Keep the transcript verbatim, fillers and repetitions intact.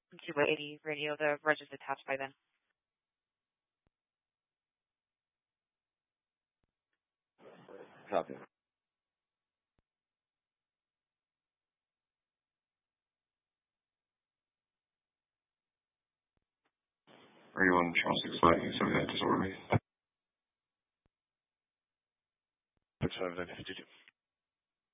Cuba eighty radio. The reg is attached by then. Copy. Are you on channel six five? Sorry, that disorder me. six five nine fifty-two.